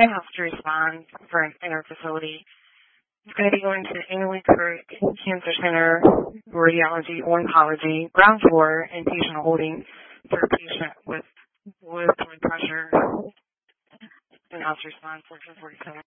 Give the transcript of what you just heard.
and has to respond for an inner facility. It's going to be going to Emily Kirk Cancer Center, radiology, oncology, ground floor, and patient holding for a patient with blood pressure and has to respond 1447.